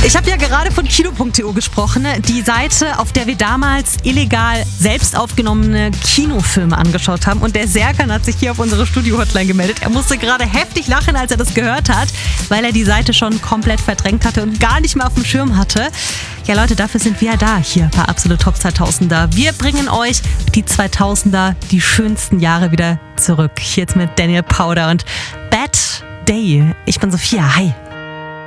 Ich habe ja gerade von kino.to gesprochen, die Seite, auf der wir damals illegal selbst aufgenommene Kinofilme angeschaut haben. Und der Serkan hat sich hier auf unsere Studio-Hotline gemeldet. Er musste gerade heftig lachen, als er das gehört hat, weil er die Seite schon komplett verdrängt hatte und gar nicht mehr auf dem Schirm hatte. Ja Leute, dafür sind wir ja da hier bei Absolut Top 2000er. Wir bringen euch die 2000er, die schönsten Jahre wieder zurück. Hier jetzt mit Daniel Powder und Bad Day. Ich bin Sophia, hi.